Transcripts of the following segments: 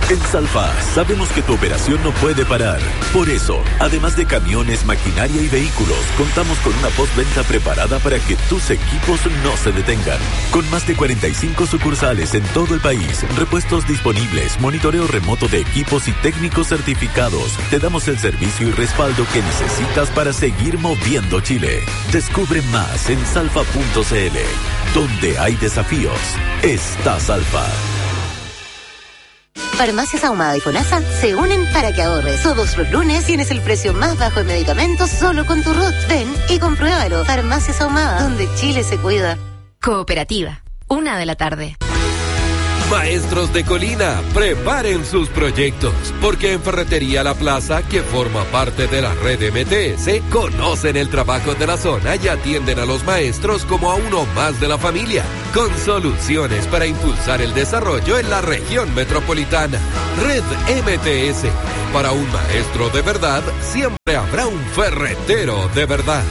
En Salfa sabemos que tu operación no puede parar. Por eso, además de camiones, maquinaria y vehículos, contamos con una postventa preparada para que tus equipos no se detengan. Con más de 45 sucursales en todo el país, repuestos disponibles, monitoreo remoto de equipos y técnicos certificados, te damos el servicio y respaldo que necesitas para seguir moviendo Chile. Descubre más en salfa.cl. Donde hay desafíos, está Salfa. Farmacias Ahumada y FONASA se unen para que ahorres. Todos los lunes tienes el precio más bajo en medicamentos solo con tu RUT. Ven y compruébalo. Farmacias Ahumada, donde Chile se cuida. Cooperativa, 1:00 p.m. Maestros de Colina, preparen sus proyectos, porque en Ferretería La Plaza, que forma parte de la red MTS, conocen el trabajo de la zona y atienden a los maestros como a uno más de la familia, con soluciones para impulsar el desarrollo en la región metropolitana. Red MTS, para un maestro de verdad, siempre habrá un ferretero de verdad.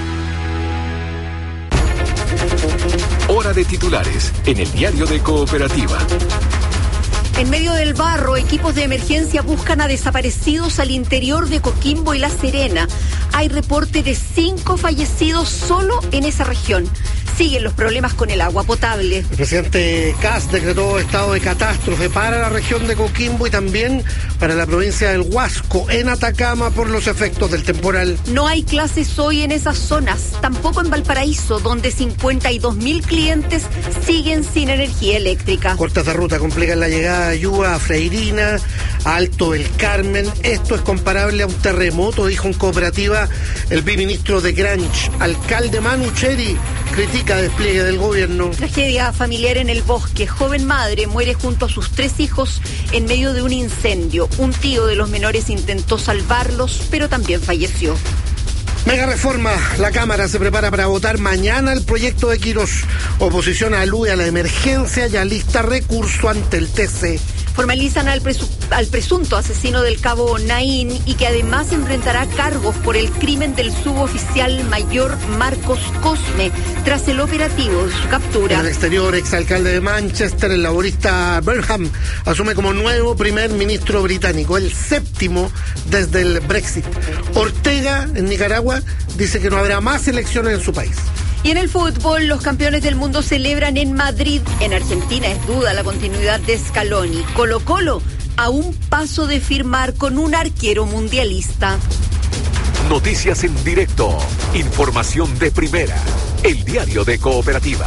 Hora de titulares en el diario de Cooperativa. En medio del barro, equipos de emergencia buscan a desaparecidos al interior de Coquimbo y La Serena. Hay reporte de 5 fallecidos solo en esa región. Siguen los problemas con el agua potable. El presidente Kast decretó estado de catástrofe para la región de Coquimbo y también para la provincia del Huasco, en Atacama, por los efectos del temporal. No hay clases hoy en esas zonas, tampoco en Valparaíso, donde 52.000 clientes siguen sin energía eléctrica. Cortes de ruta complican la llegada de ayuda a Freirina, a Alto del Carmen. Esto es comparable a un terremoto, dijo en Cooperativa el viceministro de Granch. Alcalde Manu Cheri critica despliegue del gobierno. Tragedia familiar en el bosque. Joven madre muere junto a sus 3 hijos en medio de un incendio. Un tío de los menores intentó salvarlos, pero también falleció. Mega reforma. La Cámara se prepara para votar mañana el proyecto de Quirós. Oposición alude a la emergencia y alista recurso ante el TC. Formalizan al presunto asesino del cabo Naín y que además enfrentará cargos por el crimen del suboficial mayor Marcos Cosme tras el operativo de su captura. En el exterior, exalcalde de Manchester, el laborista Burnham, asume como nuevo primer ministro británico, el 7º desde el Brexit. Ortega, en Nicaragua, dice que no habrá más elecciones en su país. Y en el fútbol, los campeones del mundo celebran en Madrid. En Argentina es duda la continuidad de Scaloni. Colo-Colo a un paso de firmar con un arquero mundialista. Noticias en directo. Información de primera. El diario de Cooperativa.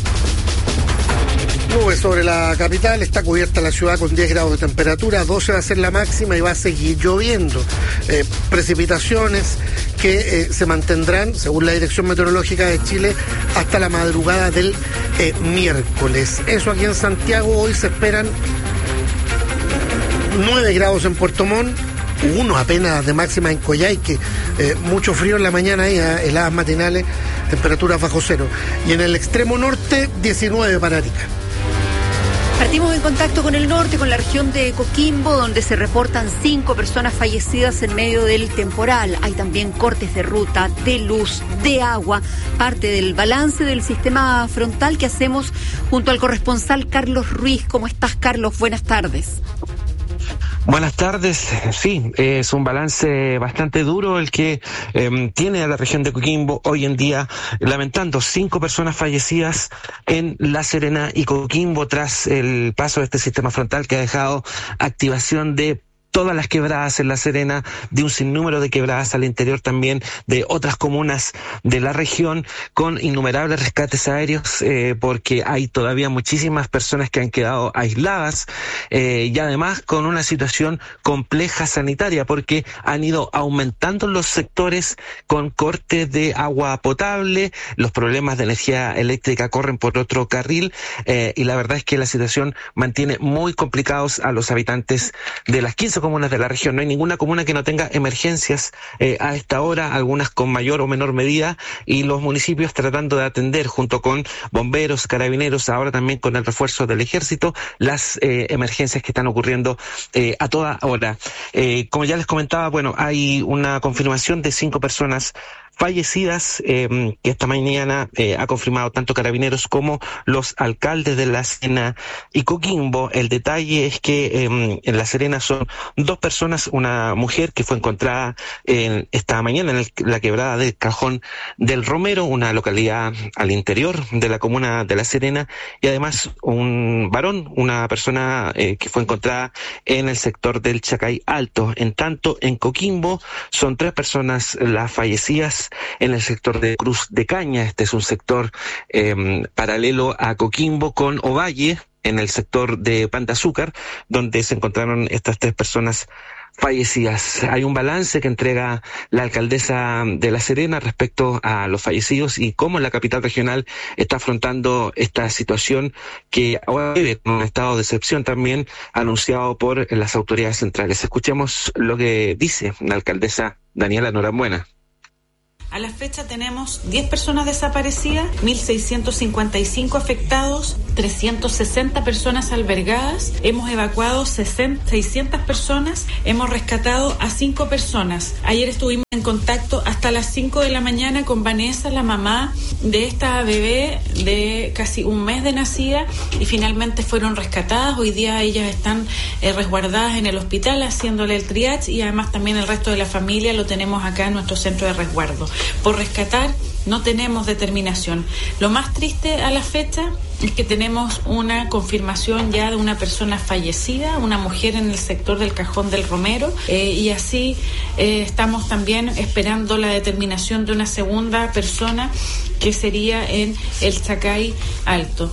Nubes sobre la capital, está cubierta la ciudad con 10 grados de temperatura, 12 va a ser la máxima y va a seguir lloviendo. Precipitaciones que se mantendrán, según la Dirección Meteorológica de Chile, hasta la madrugada del miércoles. Eso aquí en Santiago, hoy se esperan 9 grados en Puerto Montt, 1 apenas de máxima en Coyhaique, mucho frío en la mañana ahí, heladas matinales, temperaturas bajo cero. Y en el extremo norte, 19 para Arica. Partimos en contacto con el norte, con la región de Coquimbo, donde se reportan 5 personas fallecidas en medio del temporal. Hay también cortes de ruta, de luz, de agua, parte del balance del sistema frontal que hacemos junto al corresponsal Carlos Ruiz. ¿Cómo estás, Carlos? Buenas tardes. Buenas tardes. Sí, es un balance bastante duro el que tiene la región de Coquimbo hoy en día, lamentando 5 personas fallecidas en La Serena y Coquimbo tras el paso de este sistema frontal que ha dejado activación de todas las quebradas en La Serena, de un sinnúmero de quebradas al interior también de otras comunas de la región, con innumerables rescates aéreos, porque hay todavía muchísimas personas que han quedado aisladas, y además con una situación compleja sanitaria, porque han ido aumentando los sectores con cortes de agua potable, los problemas de energía eléctrica corren por otro carril, y la verdad es que la situación mantiene muy complicados a los habitantes de las 15 comunas de la región. No hay ninguna comuna que no tenga emergencias a esta hora, algunas con mayor o menor medida, y los municipios tratando de atender junto con bomberos, carabineros, ahora también con el refuerzo del ejército, las emergencias que están ocurriendo a toda hora. Como ya les comentaba, bueno, hay una confirmación de 5 personas fallecidas que esta mañana ha confirmado tanto Carabineros como los alcaldes de La Serena y Coquimbo. El detalle es que en La Serena son 2 personas, una mujer que fue encontrada esta mañana en la quebrada del Cajón del Romero, una localidad al interior de la comuna de La Serena, y además un varón, una persona que fue encontrada en el sector del Chacay Alto. En tanto, en Coquimbo son 3 personas las fallecidas en el sector de Cruz de Caña. Este es un sector paralelo a Coquimbo con Ovalle, en el sector de Pan de Azúcar, donde se encontraron estas 3 personas fallecidas. Hay un balance que entrega la alcaldesa de La Serena respecto a los fallecidos y cómo la capital regional está afrontando esta situación que ahora vive un estado de excepción también anunciado por las autoridades centrales. Escuchemos lo que dice la alcaldesa Daniela Norambuena. A la fecha tenemos 10 personas desaparecidas, 1.655 afectados, 360 personas albergadas, hemos evacuado 600 personas, hemos rescatado a 5 personas. Ayer estuvimos en contacto hasta las 5 de la mañana con Vanessa, la mamá de esta bebé de casi un mes de nacida, y finalmente fueron rescatadas. Hoy día ellas están resguardadas en el hospital haciéndole el triage, y además también el resto de la familia lo tenemos acá en nuestro centro de resguardo. Por rescatar no tenemos determinación. Lo más triste a la fecha es que tenemos una confirmación ya de una persona fallecida, una mujer en el sector del Cajón del Romero, y así estamos también esperando la determinación de una segunda persona que sería en el Chacay Alto.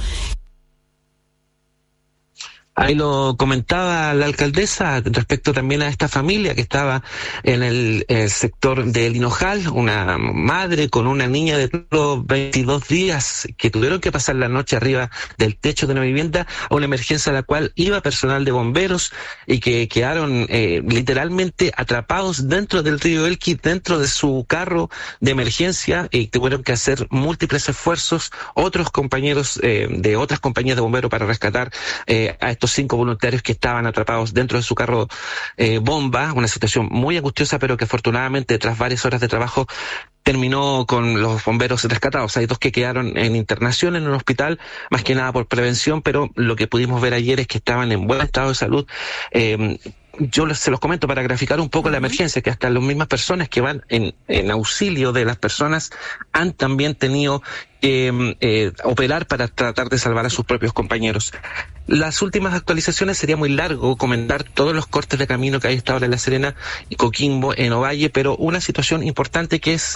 Ahí lo comentaba la alcaldesa respecto también a esta familia que estaba en el sector del Hinojal, una madre con una niña de 22 días que tuvieron que pasar la noche arriba del techo de una vivienda a una emergencia a la cual iba personal de bomberos y que quedaron literalmente atrapados dentro del río Elqui, dentro de su carro de emergencia, y tuvieron que hacer múltiples esfuerzos otros compañeros de otras compañías de bomberos para rescatar a estos 5 voluntarios que estaban atrapados dentro de su carro bomba, una situación muy angustiosa, pero que afortunadamente tras varias horas de trabajo terminó con los bomberos rescatados. Hay 2 que quedaron en internación en un hospital, más que nada por prevención, pero lo que pudimos ver ayer es que estaban en buen estado de salud. Yo se los comento para graficar un poco la emergencia, que hasta las mismas personas que van en auxilio de las personas han también tenido que operar para tratar de salvar a sus propios compañeros. Las últimas actualizaciones, sería muy largo comentar todos los cortes de camino que hay hasta ahora en La Serena y Coquimbo, en Ovalle, pero una situación importante que es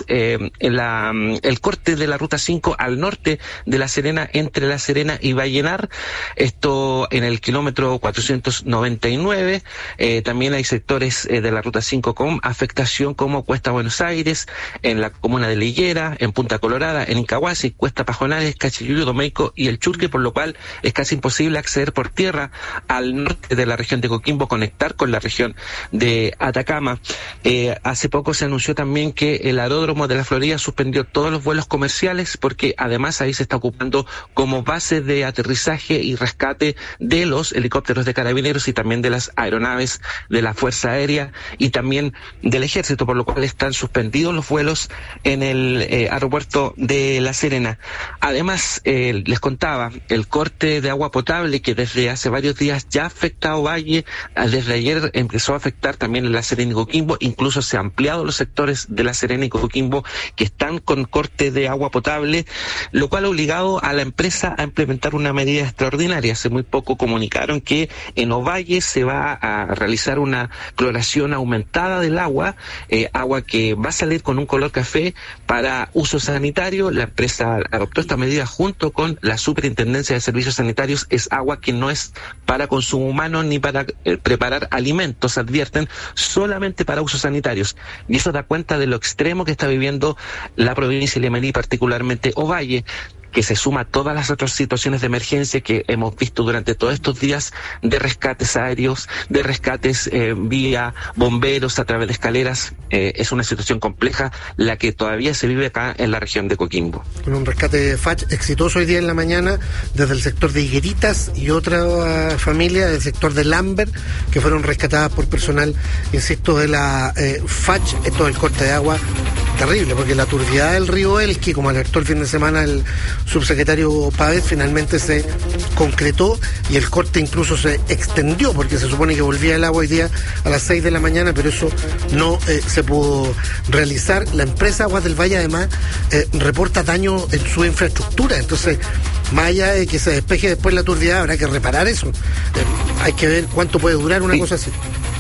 el corte de la Ruta 5 al norte de La Serena, entre La Serena y Vallenar, esto en el kilómetro 499, también hay sectores de la Ruta 5 con afectación como Cuesta Buenos Aires, en la comuna de La Higuera, en Punta Colorada, en Incahuasi, Cuesta Pajonales, Cachiyuyo, Domeico y El Churque, por lo cual es casi imposible acceder por tierra al norte de la región de Coquimbo, conectar con la región de Atacama. Hace poco se anunció también que el aeródromo de la Florida suspendió todos los vuelos comerciales porque además ahí se está ocupando como base de aterrizaje y rescate de los helicópteros de Carabineros y también de las aeronaves de la Fuerza Aérea y también del Ejército, por lo cual están suspendidos los vuelos en el aeropuerto de La Serena. Además, les contaba, el corte de agua potable que desde hace varios días ya afecta a Ovalle, desde ayer empezó a afectar también en La Serena y Coquimbo, incluso se han ampliado los sectores de La Serena y Coquimbo que están con corte de agua potable, lo cual ha obligado a la empresa a implementar una medida extraordinaria. Hace muy poco comunicaron que en Ovalle se va a realizar una cloración aumentada del agua, agua que va a salir con un color café para uso sanitario. La empresa adoptó esta medida junto con la Superintendencia de Servicios Sanitarios. Es agua que no es para consumo humano ni para preparar alimentos, advierten, solamente para usos sanitarios. Y eso da cuenta de lo extremo que está viviendo la provincia de Limarí, particularmente Ovalle, que se suma a todas las otras situaciones de emergencia que hemos visto durante todos estos días de rescates aéreos, de rescates vía bomberos a través de escaleras. Es una situación compleja la que todavía se vive acá en la región de Coquimbo. Con un rescate FACH exitoso hoy día en la mañana desde el sector de Higueritas y otra familia del sector de Lambert que fueron rescatadas por personal, insisto, de la FACH. Esto del corte de agua terrible, porque la turbidez del río Elqui, como alertó el fin de semana el subsecretario Páez, finalmente se concretó y el corte incluso se extendió, porque se supone que volvía el agua hoy día a las 6 de la mañana, pero eso no se pudo realizar. La empresa Aguas del Valle además reporta daño en su infraestructura, entonces más allá de que se despeje después la turbidez, habrá que reparar eso. Hay que ver cuánto puede durar una cosa así.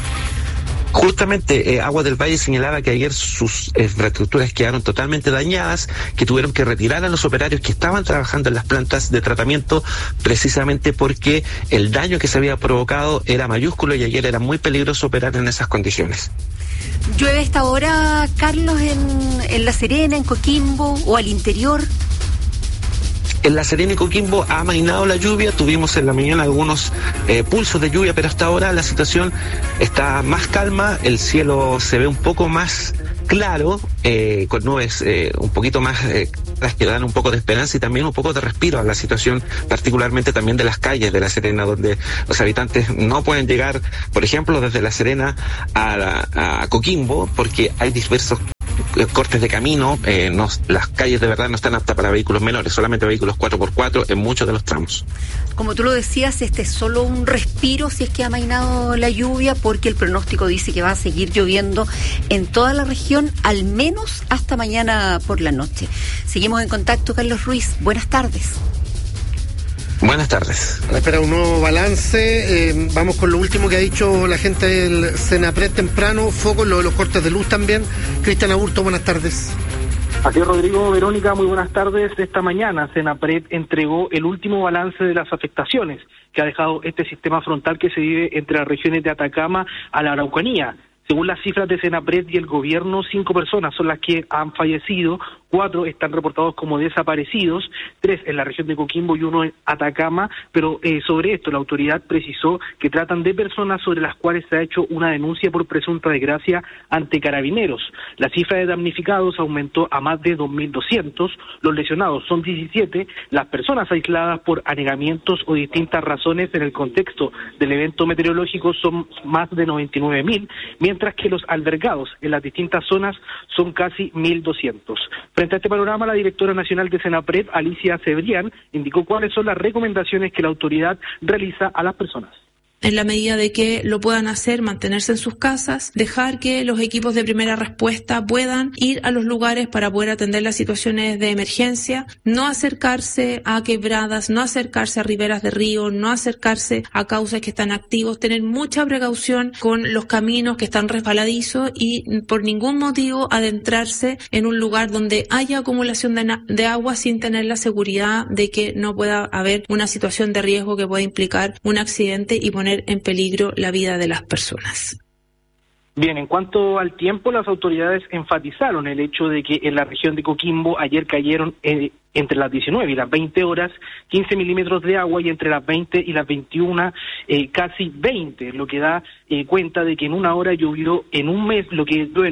Justamente Aguas del Valle señalaba que ayer sus infraestructuras quedaron totalmente dañadas, que tuvieron que retirar a los operarios que estaban trabajando en las plantas de tratamiento, precisamente porque el daño que se había provocado era mayúsculo y ayer era muy peligroso operar en esas condiciones. ¿Llueve a esta hora, Carlos, en La Serena, en Coquimbo o al interior? En La Serena y Coquimbo ha amainado la lluvia, tuvimos en la mañana algunos pulsos de lluvia, pero hasta ahora la situación está más calma, el cielo se ve un poco más claro, con nubes un poquito más las que dan un poco de esperanza y también un poco de respiro a la situación, particularmente también de las calles de La Serena, donde los habitantes no pueden llegar, por ejemplo, desde La Serena a Coquimbo, porque hay diversos cortes de camino, las calles de verdad no están aptas para vehículos menores, solamente vehículos 4x4 en muchos de los tramos. Como tú lo decías, este es solo un respiro si es que ha amainado la lluvia, porque el pronóstico dice que va a seguir lloviendo en toda la región, al menos hasta mañana por la noche. Seguimos en contacto, Carlos Ruiz. Buenas tardes. Buenas tardes. Espera un nuevo balance. Vamos con lo último que ha dicho la gente del Senapred temprano. Foco en lo de los cortes de luz también. Cristian Aburto, buenas tardes. Así es, Rodrigo, Verónica, muy buenas tardes. Esta mañana Senapred entregó el último balance de las afectaciones que ha dejado este sistema frontal que se vive entre las regiones de Atacama a la Araucanía. Según las cifras de Senapred y el gobierno, 5 personas son las que han fallecido, 4 están reportados como desaparecidos, 3 en la región de Coquimbo y 1 en Atacama, pero sobre esto la autoridad precisó que tratan de personas sobre las cuales se ha hecho una denuncia por presunta desgracia ante Carabineros. La cifra de damnificados aumentó a más de 2.200, los lesionados son 17, las personas aisladas por anegamientos o distintas razones en el contexto del evento meteorológico son más de 99.000, mientras que los albergados en las distintas zonas son casi 1.200. Frente a este panorama, la directora nacional de Senapred, Alicia Cebrián, indicó cuáles son las recomendaciones que la autoridad realiza a las personas. En la medida de que lo puedan hacer, mantenerse en sus casas, dejar que los equipos de primera respuesta puedan ir a los lugares para poder atender las situaciones de emergencia, no acercarse a quebradas, no acercarse a riberas de río, no acercarse a cauces que están activos, tener mucha precaución con los caminos que están resbaladizos y por ningún motivo adentrarse en un lugar donde haya acumulación de agua sin tener la seguridad de que no pueda haber una situación de riesgo que pueda implicar un accidente y poner en peligro la vida de las personas. Bien, en cuanto al tiempo, las autoridades enfatizaron el hecho de que en la región de Coquimbo ayer cayeron entre las 19 y las 20 horas 15 milímetros de agua y entre las 20 y las 21 casi 20, lo que da cuenta de que en una hora llovió en un mes, lo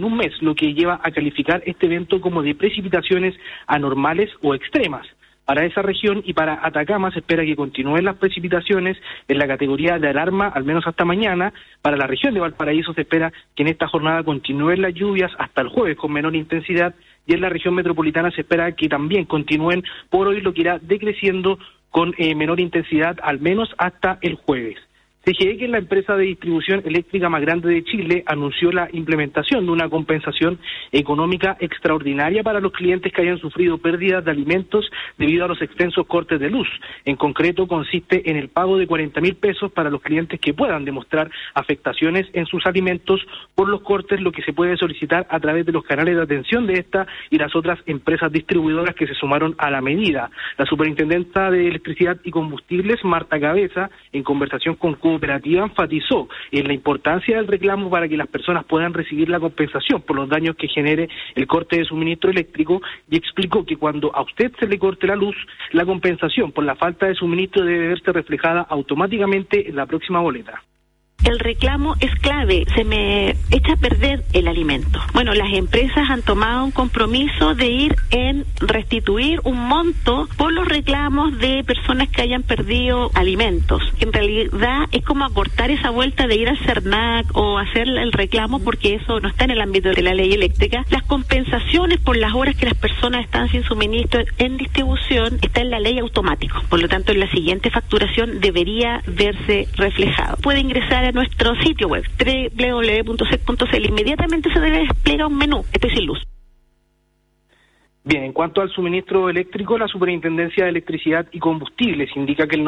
que lleva a calificar este evento como de precipitaciones anormales o extremas. Para esa región y para Atacama se espera que continúen las precipitaciones en la categoría de alarma, al menos hasta mañana. Para la región de Valparaíso se espera que en esta jornada continúen las lluvias hasta el jueves con menor intensidad, y en la región metropolitana se espera que también continúen por hoy, lo que irá decreciendo con menor intensidad al menos hasta el jueves. CGE, que es la empresa de distribución eléctrica más grande de Chile, anunció la implementación de una compensación económica extraordinaria para los clientes que hayan sufrido pérdidas de alimentos debido a los extensos cortes de luz. En concreto, consiste en el pago de 40.000 pesos para los clientes que puedan demostrar afectaciones en sus alimentos por los cortes, lo que se puede solicitar a través de los canales de atención de esta y las otras empresas distribuidoras que se sumaron a la medida. La superintendenta de Electricidad y Combustibles, Marta Cabeza, en conversación con Cooperativa, enfatizó en la importancia del reclamo para que las personas puedan recibir la compensación por los daños que genere el corte de suministro eléctrico, y explicó que cuando a usted se le corte la luz, la compensación por la falta de suministro debe verse reflejada automáticamente en la próxima boleta. El reclamo es clave, se me echa a perder el alimento. Bueno, las empresas han tomado un compromiso de ir en restituir un monto por los reclamos de personas que hayan perdido alimentos. En realidad es como acortar esa vuelta de ir al CERNAC o hacer el reclamo, porque eso no está en el ámbito de la ley eléctrica. Las compensaciones por las horas que las personas están sin suministro en distribución está en la ley automático. Por lo tanto, en la siguiente facturación debería verse reflejado. Puede ingresar a nuestro sitio web www.sec.cl. Inmediatamente se despliega un menú. Estoy sin luz. Bien, en cuanto al suministro eléctrico, la Superintendencia de Electricidad y Combustibles indica que el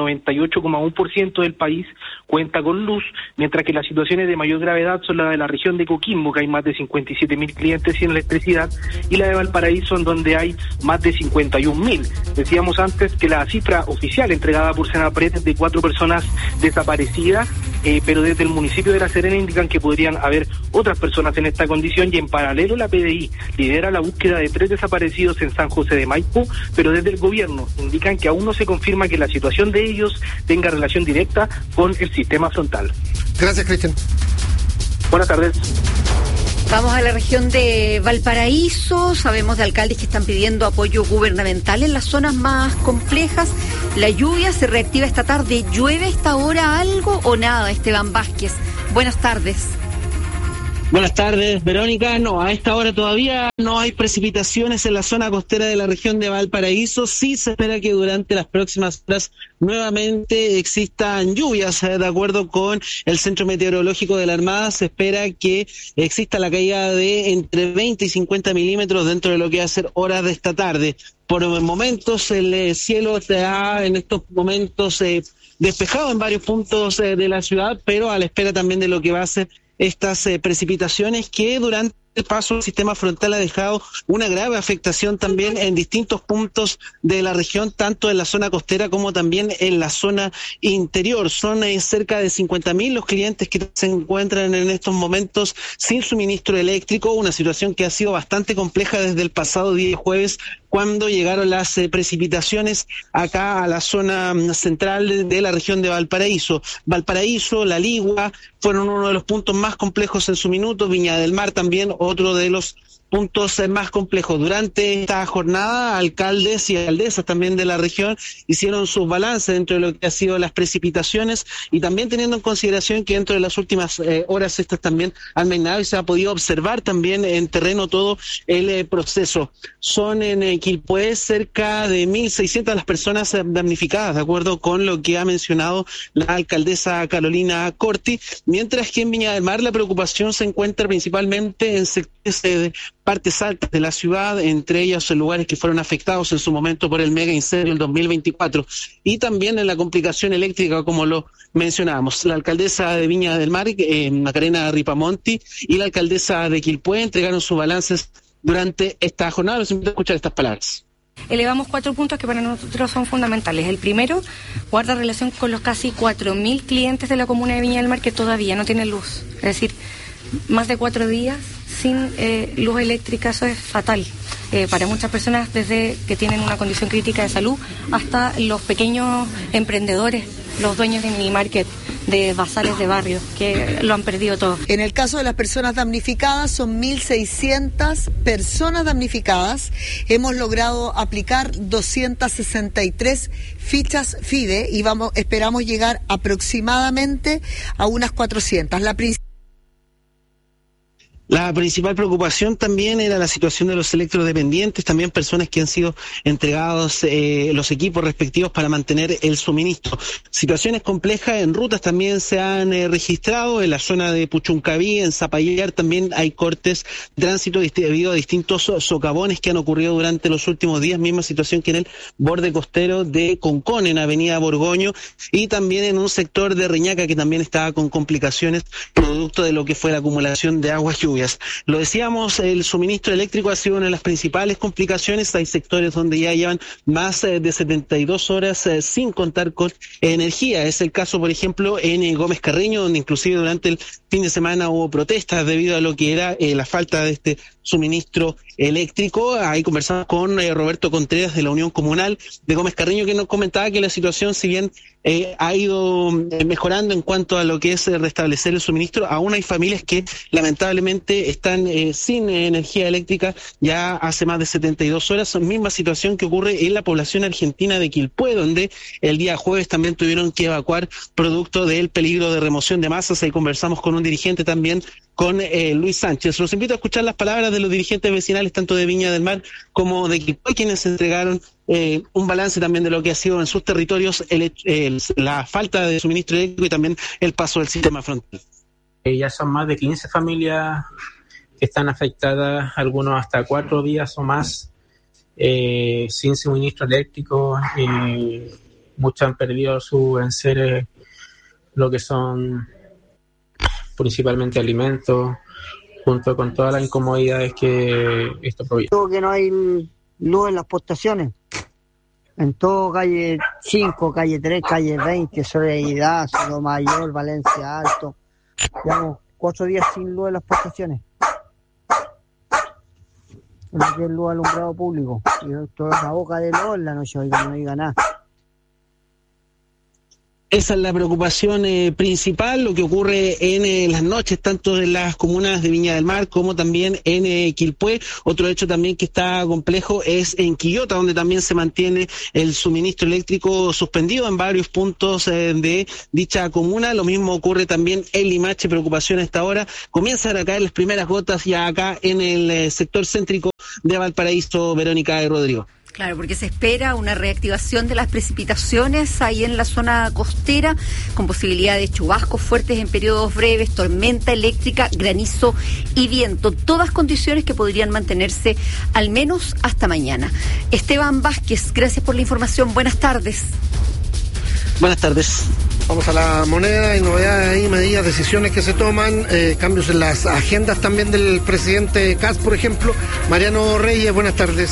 98,1% del país cuenta con luz, mientras que las situaciones de mayor gravedad son la de la región de Coquimbo, que hay más de 57.000 clientes sin electricidad, y la de Valparaíso, en donde hay más de 51.000. Decíamos antes que la cifra oficial entregada por Senapred es de 4 personas desaparecidas, pero desde el municipio de La Serena indican que podrían haber otras personas en esta condición, y en paralelo la PDI lidera la búsqueda de 3 desaparecidos en San José de Maipo, pero desde el gobierno indican que aún no se confirma que la situación de ellos tenga relación directa con el sistema frontal. Gracias, Cristian. Buenas tardes. Vamos a la región de Valparaíso. Sabemos de alcaldes que están pidiendo apoyo gubernamental en las zonas más complejas. La lluvia se reactiva esta tarde. ¿Llueve a esta hora algo o nada, Esteban Vázquez? Buenas tardes. Buenas tardes, Verónica. No, a esta hora todavía no hay precipitaciones en la zona costera de la región de Valparaíso. Sí se espera que durante las próximas horas nuevamente existan lluvias. De acuerdo con el Centro Meteorológico de la Armada, se espera que exista la caída de entre 20 y 50 milímetros dentro de lo que va a ser horas de esta tarde. Por momentos el cielo está en estos momentos despejado en varios puntos de la ciudad, pero a la espera también de lo que va a ser estas precipitaciones que durante el paso del sistema frontal ha dejado una grave afectación también en distintos puntos de la región, tanto en la zona costera como también en la zona interior. Son cerca de 50.000 los clientes que se encuentran en estos momentos sin suministro eléctrico, una situación que ha sido bastante compleja desde el pasado día jueves, cuando llegaron las precipitaciones acá a la zona central de la región de Valparaíso. Valparaíso, La Ligua fueron uno de los puntos más complejos en su minuto, Viña del Mar también otro de los puntos más complejos. Durante esta jornada, alcaldes y alcaldesas también de la región hicieron sus balances dentro de lo que ha sido las precipitaciones, y también teniendo en consideración que dentro de las últimas horas estas también han mainado y se ha podido observar también en terreno todo el proceso. Son en Quilpué cerca de 1.600 las personas damnificadas, de acuerdo con lo que ha mencionado la alcaldesa Carolina Corti, mientras que en Viña del Mar la preocupación se encuentra principalmente en sectores de partes altas de la ciudad, entre ellos en lugares que fueron afectados en su momento por el mega incendio del 2024, y también en la complicación eléctrica, como lo mencionábamos. La alcaldesa de Viña del Mar, Macarena Ripamonti, y la alcaldesa de Quilpué entregaron sus balances durante esta jornada. Los invito a escuchar estas palabras. Elevamos 4 puntos que para nosotros son fundamentales. El primero guarda relación con los casi 4.000 clientes de la comuna de Viña del Mar que todavía no tienen luz. Es decir, más de 4 días sin luz eléctrica. Eso es fatal para muchas personas, desde que tienen una condición crítica de salud hasta los pequeños emprendedores, los dueños de mini market, de bazares de barrio, que lo han perdido todo. En el caso de las personas damnificadas, son 1.600 personas damnificadas. Hemos logrado aplicar 263 fichas FIDE y esperamos llegar aproximadamente a unas 400. La principal preocupación también era la situación de los electrodependientes, también personas que han sido entregados los equipos respectivos para mantener el suministro. Situaciones complejas en rutas también se han registrado. En la zona de Puchuncaví, en Zapallar, también hay cortes de tránsito debido a distintos socavones que han ocurrido durante los últimos días. Misma situación que en el borde costero de Concón, en Avenida Borgoño, y también en un sector de Reñaca que también estaba con complicaciones producto de lo que fue la acumulación de aguas lluvias. Lo decíamos, el suministro eléctrico ha sido una de las principales complicaciones. Hay sectores donde ya llevan más de 72 horas sin contar con energía. Es el caso, por ejemplo, en Gómez Carreño, donde inclusive durante el fin de semana hubo protestas debido a lo que era la falta de este suministro eléctrico. Ahí conversamos con Roberto Contreras de la Unión Comunal de Gómez Carreño, que nos comentaba que la situación, si bien ha ido mejorando en cuanto a lo que es restablecer el suministro. Aún hay familias que lamentablemente están sin energía eléctrica ya hace más de 72 horas, misma situación que ocurre en la población argentina de Quilpué, donde el día jueves también tuvieron que evacuar producto del peligro de remoción de masas. Ahí conversamos con un dirigente también, con Luis Sánchez. Los invito a escuchar las palabras de los dirigentes vecinales, tanto de Viña del Mar como de Quilpué, quienes entregaron un balance también de lo que ha sido en sus territorios la falta de suministro eléctrico y también el paso del sistema frontal. Ya son más de 15 familias que están afectadas, algunos hasta 4 días o más sin suministro eléctrico, y muchos han perdido sus enseres, lo que son principalmente alimentos, junto con todas las incomodidades que esto provoca. Que no hay luz en las postaciones, en todo calle 5, calle 3, calle 20, Solidaridad, Sotomayor, Valencia Alto, llevamos 4 días sin luz en las postaciones, en lo que es luz alumbrado público, y toda esa boca de luz en la noche, oiga, no diga nada. Esa es la preocupación principal, lo que ocurre en las noches, tanto en las comunas de Viña del Mar como también en Quilpué. Otro hecho también que está complejo es en Quillota, donde también se mantiene el suministro eléctrico suspendido en varios puntos de dicha comuna. Lo mismo ocurre también en Limache, preocupación a esta hora. Comienzan a caer las primeras gotas ya acá en el sector céntrico de Valparaíso, Verónica y Rodrigo. Claro, porque se espera una reactivación de las precipitaciones ahí en la zona costera, con posibilidad de chubascos fuertes en periodos breves, tormenta eléctrica, granizo y viento. Todas condiciones que podrían mantenerse al menos hasta mañana. Esteban Vázquez, gracias por la información. Buenas tardes. Buenas tardes. Vamos a la moneda, hay novedades ahí, medidas, decisiones que se toman, cambios en las agendas también del presidente Kast, por ejemplo. Mariano Reyes, buenas tardes.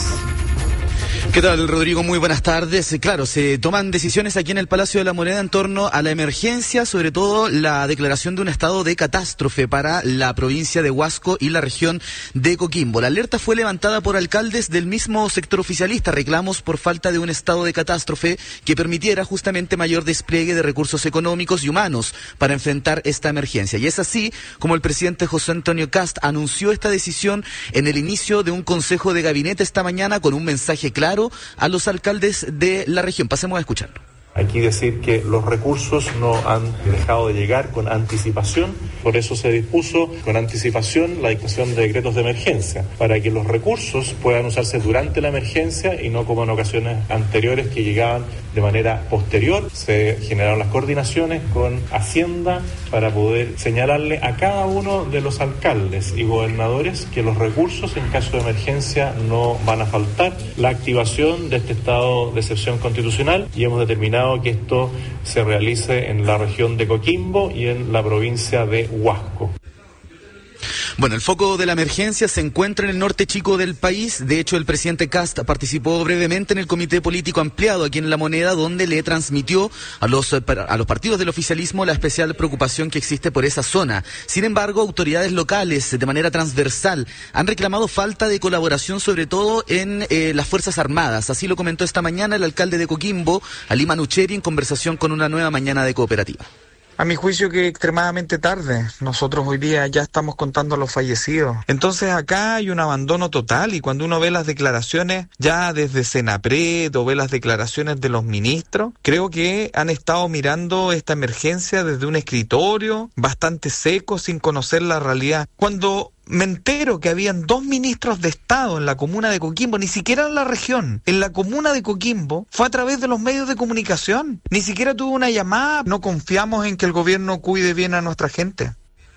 ¿Qué tal, Rodrigo? Muy buenas tardes. Claro, se toman decisiones aquí en el Palacio de la Moneda en torno a la emergencia, sobre todo la declaración de un estado de catástrofe para la provincia de Huasco y la región de Coquimbo. La alerta fue levantada por alcaldes del mismo sector oficialista, reclamos por falta de un estado de catástrofe que permitiera justamente mayor despliegue de recursos económicos y humanos para enfrentar esta emergencia. Y es así como el presidente José Antonio Kast anunció esta decisión en el inicio de un consejo de gabinete esta mañana con un mensaje claro a los alcaldes de la región. Pasemos a escucharlo. Aquí decir que los recursos no han dejado de llegar con anticipación, por eso se dispuso con anticipación la dictación de decretos de emergencia, para que los recursos puedan usarse durante la emergencia y no como en ocasiones anteriores que llegaban de manera posterior. Se generaron las coordinaciones con Hacienda para poder señalarle a cada uno de los alcaldes y gobernadores que los recursos en caso de emergencia no van a faltar. La activación de este estado de excepción constitucional, y hemos determinado que esto se realice en la región de Coquimbo y en la provincia de Huasco. Bueno, el foco de la emergencia se encuentra en el norte chico del país. De hecho, el presidente Kast participó brevemente en el comité político ampliado aquí en La Moneda, donde le transmitió a los partidos del oficialismo la especial preocupación que existe por esa zona. Sin embargo, autoridades locales, de manera transversal, han reclamado falta de colaboración, sobre todo en las Fuerzas Armadas. Así lo comentó esta mañana el alcalde de Coquimbo, Ali Manucheri, en conversación con Una Nueva Mañana de Cooperativa. A mi juicio que extremadamente tarde. Nosotros hoy día ya estamos contando a los fallecidos. Entonces acá hay un abandono total, y cuando uno ve las declaraciones ya desde Senapred o ve las declaraciones de los ministros, creo que han estado mirando esta emergencia desde un escritorio bastante seco, sin conocer la realidad. Cuando me entero que habían 2 ministros de Estado en la comuna de Coquimbo, ni siquiera en la región, en la comuna de Coquimbo, fue a través de los medios de comunicación. Ni siquiera tuvo una llamada. No confiamos en que el gobierno cuide bien a nuestra gente.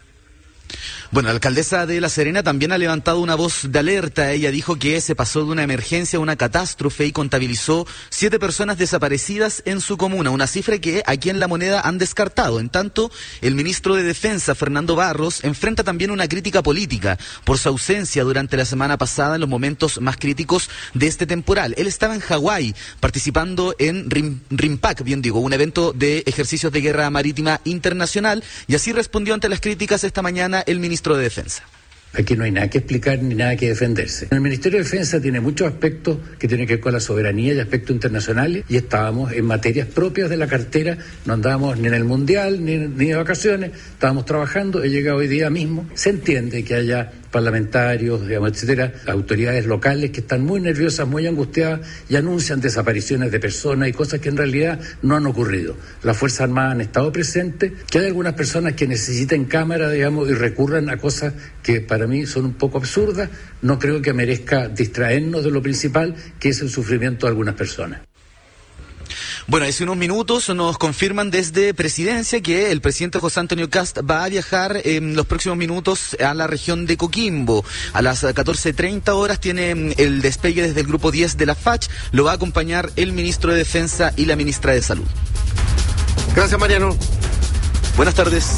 Bueno, la alcaldesa de La Serena también ha levantado una voz de alerta. Ella dijo que se pasó de una emergencia a una catástrofe y contabilizó 7 personas desaparecidas en su comuna, una cifra que aquí en La Moneda han descartado. En tanto, el ministro de Defensa, Fernando Barros, enfrenta también una crítica política por su ausencia durante la semana pasada en los momentos más críticos de este temporal. Él estaba en Hawái participando en RIMPAC, un evento de ejercicios de guerra marítima internacional, y así respondió ante las críticas esta mañana el ministro de Defensa. Aquí no hay nada que explicar ni nada que defenderse. El Ministerio de Defensa tiene muchos aspectos que tienen que ver con la soberanía y aspectos internacionales, y estábamos en materias propias de la cartera, no andábamos ni en el Mundial ni de vacaciones, estábamos trabajando. He llegado hoy día mismo. Se entiende que haya parlamentarios, digamos, etcétera, autoridades locales que están muy nerviosas, muy angustiadas y anuncian desapariciones de personas y cosas que en realidad no han ocurrido. Las Fuerzas Armadas han estado presentes, que hay algunas personas que necesiten cámara, digamos, y recurran a cosas que para mí son un poco absurdas. No creo que merezca distraernos de lo principal, que es el sufrimiento de algunas personas. Bueno, hace unos minutos nos confirman desde Presidencia que el presidente José Antonio Kast va a viajar en los próximos minutos a la región de Coquimbo. A las 14:30 horas tiene el despegue desde el grupo 10 de la FACH. Lo va a acompañar el ministro de Defensa y la ministra de Salud. Gracias, Mariano. Buenas tardes.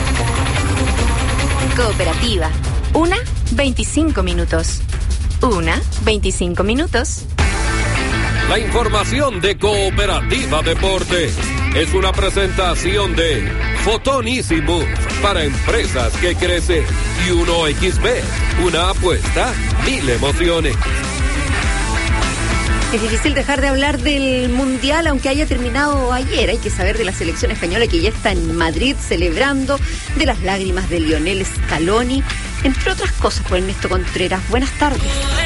Cooperativa. 1:25 minutos. 1:25 minutos. La información de Cooperativa Deporte es una presentación de Fotonísimo para empresas que crecen y 1xBet, una apuesta, 1000 emociones. Es difícil dejar de hablar del Mundial, aunque haya terminado ayer. Hay que saber de la selección española que ya está en Madrid celebrando, de las lágrimas de Lionel Scaloni, entre otras cosas, por Ernesto Contreras. Buenas tardes.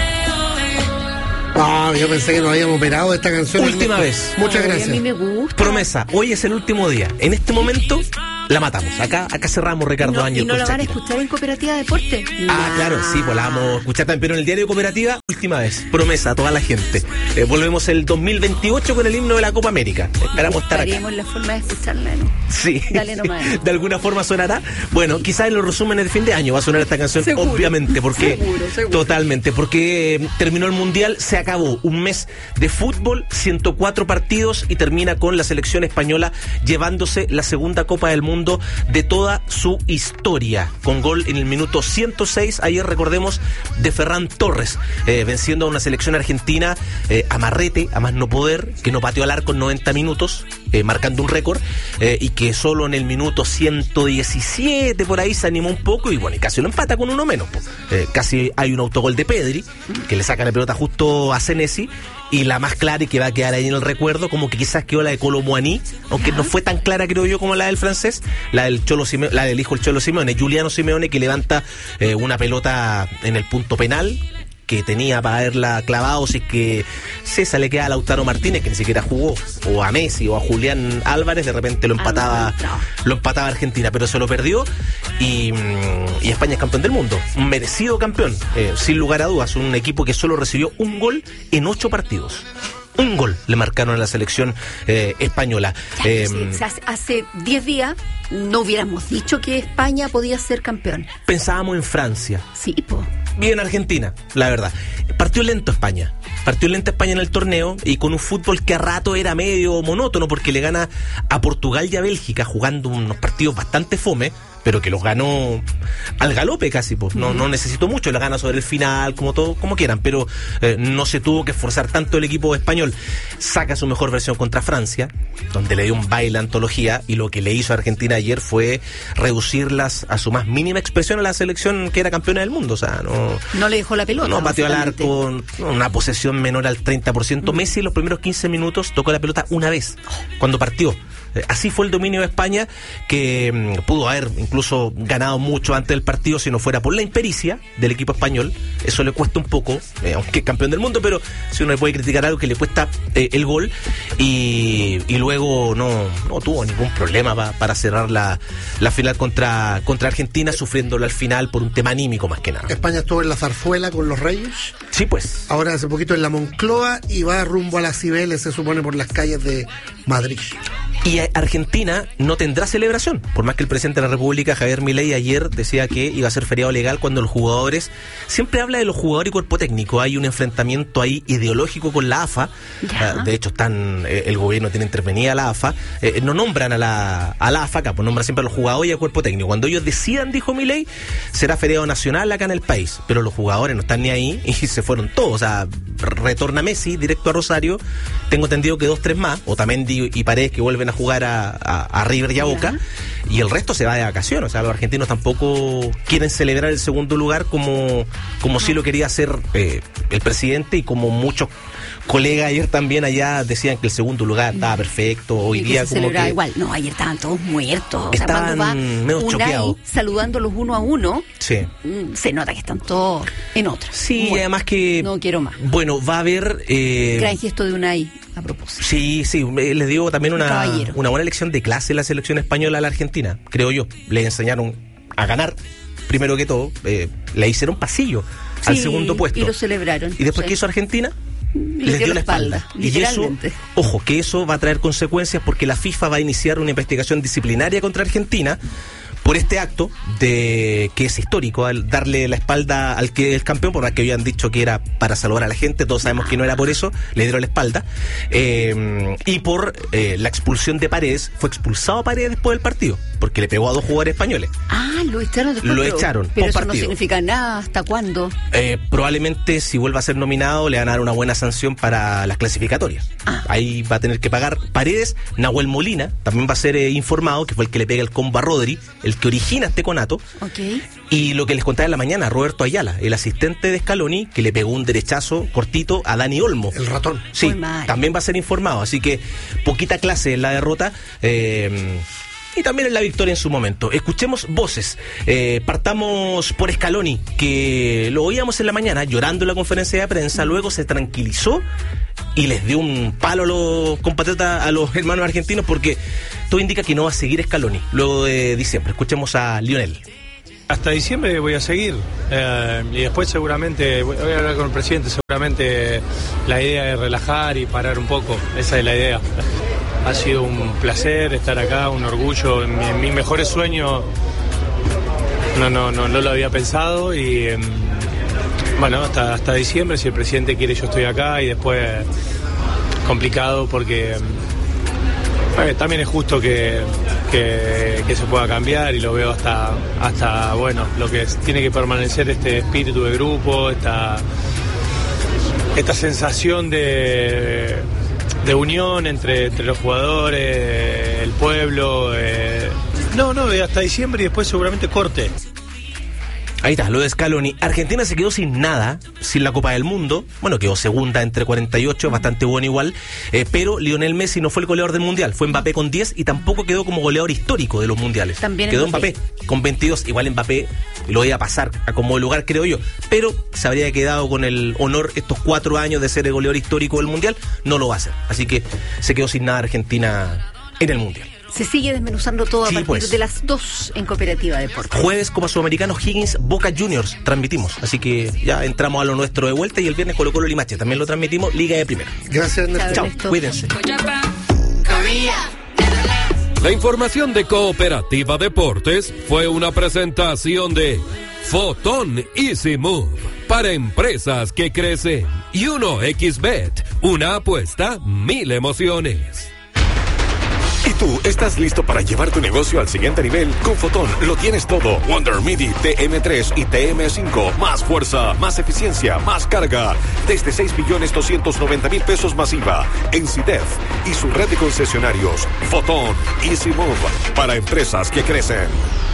Yo pensé que nos habíamos operado de esta canción. Última vez. Muchas gracias. A mí me gusta. Promesa, hoy es el último día. En este momento la matamos. Acá cerramos, Ricardo Ángel. ¿Y no la van a escuchar en Cooperativa Deporte? Claro, sí, pues la vamos a escuchar también, pero en el diario de Cooperativa, última vez. Promesa a toda la gente. Volvemos el 2028 con el himno de la Copa América. Esperamos estar acá. Buscaremos la forma de escucharla, ¿no? Sí. Dale nomás. De alguna forma sonará. Bueno, quizás en los resúmenes de fin de año va a sonar esta canción, seguro, obviamente, porque seguro. Totalmente, porque terminó el Mundial, se acabó un mes de fútbol, 104 partidos y termina con la selección española llevándose la segunda Copa del Mundo de toda su historia, con gol en el minuto 106, ayer recordemos, de Ferran Torres, venciendo a una selección argentina amarrete, a más no poder, que no pateó al arco en 90 minutos, marcando un récord, y que solo en el minuto 117 por ahí se animó un poco y bueno, y casi lo empata con uno menos. Casi hay un autogol de Pedri, que le saca la pelota justo a Senesi, y la más clara y que va a quedar ahí en el recuerdo, como que quizás quedó la de Kolo Muani, aunque no fue tan clara, creo yo, como la del francés, la del hijo del Cholo Simeone, Giuliano Simeone, que levanta una pelota en el punto penal, que tenía para haberla clavado si es que César le queda a Lautaro Martínez, que ni siquiera jugó, o a Messi o a Julián Álvarez, de repente lo empataba Argentina, pero se lo perdió y España es campeón del mundo, un merecido campeón, sin lugar a dudas, un equipo que solo recibió un gol en 8 partidos. Un gol le marcaron a la selección española. Hace 10 días no hubiéramos dicho que España podía ser campeón. Pensábamos en Francia. Sí, po. Bien Argentina, la verdad. Partió lento España en el torneo y con un fútbol que a rato era medio monótono porque le gana a Portugal y a Bélgica jugando unos partidos bastante fome, pero que los ganó al galope casi, pues. No necesitó mucho, la gana sobre el final, como quieran, pero no se tuvo que esforzar tanto el equipo español. Saca su mejor versión contra Francia, donde le dio un baile a antología, y lo que le hizo a Argentina ayer fue reducirlas a su más mínima expresión a la selección que era campeona del mundo. O sea, no le dejó la pelota. No pateó al arco, una posesión menor al 30%. Messi en los primeros 15 minutos tocó la pelota una vez, cuando partió. Así fue el dominio de España, que pudo haber incluso ganado mucho antes del partido si no fuera por la impericia del equipo español. Eso le cuesta un poco, aunque es campeón del mundo, pero si uno le puede criticar algo, que le cuesta el gol, y luego no tuvo ningún problema para cerrar la final contra Argentina, sufriéndolo al final por un tema anímico más que nada. España estuvo en la zarzuela con los Reyes. Sí, pues. Ahora hace poquito en la Moncloa y va rumbo a las Cibeles, se supone, por las calles de Madrid. Y Argentina no tendrá celebración, por más que el presidente de la República, Javier Milei, ayer decía que iba a ser feriado legal cuando los jugadores, siempre habla de los jugadores y cuerpo técnico, hay un enfrentamiento ahí ideológico con la AFA, de hecho el gobierno tiene intervenida a la AFA, no nombran a la AFA acá, pues nombran siempre a los jugadores y al cuerpo técnico. Cuando ellos decidan, dijo Milei, será feriado nacional acá en el país, pero los jugadores no están ni ahí y se fueron todos. O sea, retorna Messi directo a Rosario, tengo entendido que 2-3 más, Otamendi y Paredes, que vuelven a jugar a River y a Boca, y el resto se va de vacaciones. O sea, los argentinos tampoco quieren celebrar el segundo lugar como sí lo quería hacer el presidente, y como muchos colegas ayer también allá decían que el segundo lugar estaba perfecto. Hoy día se como celebraba que igual. No, ayer estaban todos muertos. Estaban o sea, cuando va medio Unai choqueados. saludándolos uno a uno, sí, se nota que están todos en otra. Sí, Bueno, además que no quiero más. bueno, va a haber Gran gesto de Unai a propósito. Sí, les dio también una buena lección de clase en la selección española a la Argentina, creo yo. Le enseñaron a ganar, primero que todo, le hicieron pasillo al segundo puesto. Y lo celebraron. ¿Y después qué hizo Argentina? Les dio la espalda. Literalmente. Y eso, ojo, que eso va a traer consecuencias, porque la FIFA va a iniciar una investigación disciplinaria contra Argentina por este acto que es histórico, al darle la espalda al que es campeón, por más que habían dicho que era para saludar a la gente. Todos sabemos que no era por eso, le dieron la espalda. Y por la expulsión de Paredes. Fue expulsado Paredes después del partido, porque le pegó a 2 jugadores españoles. Lo echaron después. Lo echaron, pero eso partido. no significa nada. ¿Hasta cuándo? Probablemente, si vuelva a ser nominado, le van a dar una buena sanción para las clasificatorias. Ahí va a tener que pagar Paredes. Nahuel Molina también va a ser informado, que fue el que le pega el combo a Rodri, el que origina este conato. Okay. Y lo que les contaba en la mañana, Roberto Ayala, el asistente de Scaloni, que le pegó un derechazo cortito a Dani Olmo. El ratón. Sí, también va a ser informado. Así que poquita clase en la derrota. Y también en la victoria en su momento. Escuchemos voces. Partamos por Scaloni, que lo oíamos en la mañana llorando en la conferencia de prensa. Luego se tranquilizó y les dio un palo a los compatriotas, a los hermanos argentinos, porque todo indica que no va a seguir Scaloni luego de diciembre. Escuchemos a Lionel. Hasta diciembre voy a seguir, y después seguramente voy a hablar con el presidente. Seguramente la idea es relajar y parar un poco. Esa es la idea. Ha sido un placer estar acá, un orgullo. En mis mejores sueños no lo había pensado, y bueno, hasta diciembre, si el presidente quiere, yo estoy acá. Y después complicado, porque también es justo que se pueda cambiar, y lo veo hasta bueno, lo que tiene que permanecer, este espíritu de grupo, esta sensación de unión entre los jugadores, el pueblo. Hasta diciembre, y después seguramente corte. Ahí está, lo de Scaloni. Argentina se quedó sin nada, sin la Copa del Mundo. Bueno, quedó segunda entre 48, bastante bueno igual. Pero Lionel Messi no fue el goleador del Mundial. Fue Mbappé con 10, y tampoco quedó como goleador histórico de los Mundiales. También quedó Mbappé con 22. Igual Mbappé lo iba a pasar a como el lugar, creo yo. Pero se habría quedado con el honor estos 4 años de ser el goleador histórico del Mundial. No lo va a hacer. Así que se quedó sin nada Argentina en el Mundial. Se sigue desmenuzando todo a partir de las 2 en Cooperativa Deportes. Jueves, Copa Sudamericana, Higgins, Boca Juniors, transmitimos. Así que ya entramos a lo nuestro de vuelta, y el viernes Colo Colo Limache también lo transmitimos, Liga de Primera. Gracias, Néstor. Chao, cuídense. La información de Cooperativa Deportes fue una presentación de Fotón Easy Move para empresas que crecen, y 1xBet, una apuesta, 1000 emociones. ¿Y tú estás listo para llevar tu negocio al siguiente nivel? Con Fotón lo tienes todo. Wonder Midi TM3 y TM5. Más fuerza, más eficiencia, más carga. Desde 6.290.000 pesos masiva. En CIDEF y su red de concesionarios. Fotón Easy Move para empresas que crecen.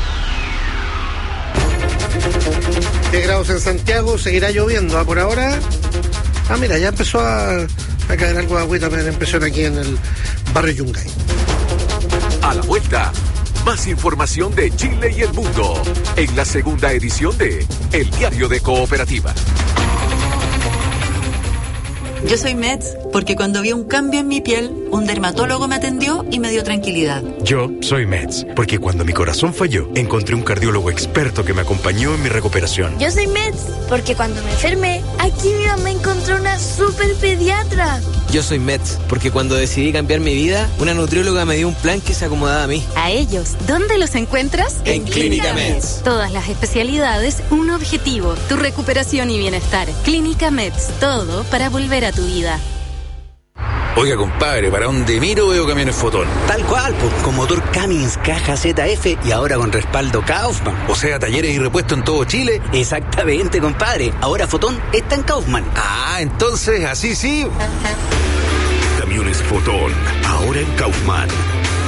10 grados en Santiago, seguirá lloviendo. Por ahora, mira, ya empezó a caer algo de agüita, me da la impresión aquí en el barrio Yungay. A la vuelta, más información de Chile y el mundo en la segunda edición de El Diario de Cooperativa. Yo soy Meds porque cuando vi un cambio en mi piel, un dermatólogo me atendió y me dio tranquilidad. Yo soy Meds porque cuando mi corazón falló, encontré un cardiólogo experto que me acompañó en mi recuperación. Yo soy Meds porque cuando me enfermé, aquí mi mamá encontró una super pediatra. Yo soy Meds porque cuando decidí cambiar mi vida, una nutrióloga me dio un plan que se acomodaba a mí. A ellos, ¿dónde los encuentras? En Clínica Meds. Todas las especialidades, un objetivo, tu recuperación y bienestar. Clínica Meds, todo para volver a tu vida. Oiga, compadre, ¿para dónde miro veo camiones Fotón? Tal cual, pues, con motor Cummins, caja ZF y ahora con respaldo Kaufman. O sea, talleres y repuestos en todo Chile. Exactamente, compadre. Ahora Fotón está en Kaufman. Ah, entonces, así sí. Camiones Fotón, ahora en Kaufman.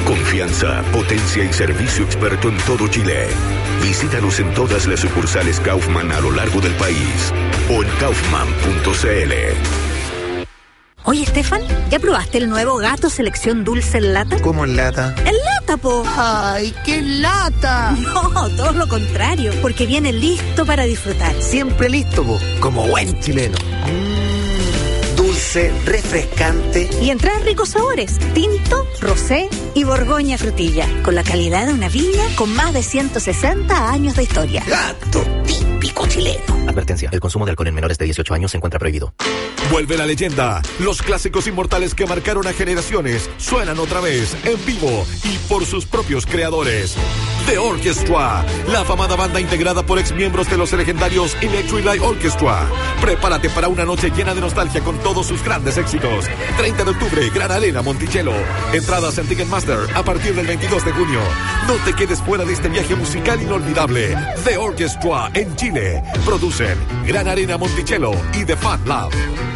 Confianza, potencia y servicio experto en todo Chile. Visítanos en todas las sucursales Kaufman a lo largo del país o en kaufman.cl. Oye, Estefan, ¿ya probaste el nuevo Gato Selección Dulce en lata? ¿Cómo en lata? ¡En lata, po! ¡Ay, qué lata! No, todo lo contrario, porque viene listo para disfrutar. Siempre listo, po, como buen chileno. Dulce, refrescante. Y en 3 ricos sabores: tinto, rosé y borgoña frutilla, con la calidad de una viña con más de 160 años de historia. Gato típico chileno. Advertencia, el consumo de alcohol en menores de 18 años se encuentra prohibido. Vuelve la leyenda. Los clásicos inmortales que marcaron a generaciones suenan otra vez en vivo y por sus propios creadores. The Orchestra, la afamada banda integrada por exmiembros de los legendarios Electric Light Orchestra. Prepárate para una noche llena de nostalgia con todos sus grandes éxitos. 30 de octubre, Gran Arena Monticello. Entradas en Ticketmaster a partir del 22 de junio. No te quedes fuera de este viaje musical inolvidable. The Orchestra en Chile. Producen Gran Arena Monticello y The Fat Lab.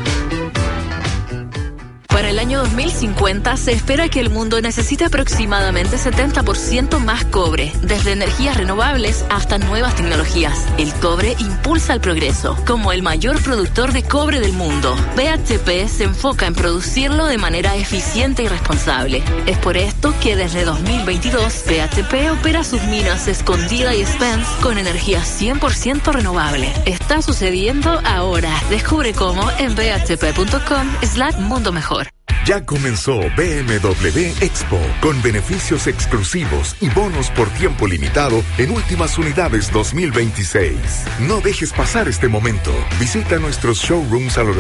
Para el año 2050 se espera que el mundo necesite aproximadamente 70% más cobre, desde energías renovables hasta nuevas tecnologías. El cobre impulsa el progreso. Como el mayor productor de cobre del mundo, BHP se enfoca en producirlo de manera eficiente y responsable. Es por esto que desde 2022 BHP opera sus minas Escondida y Spence con energía 100% renovable. Está sucediendo ahora. Descubre cómo en bhp.com/mundo mejor. Ya comenzó BMW Expo, con beneficios exclusivos y bonos por tiempo limitado en últimas unidades 2026. No dejes pasar este momento. Visita nuestros showrooms a lo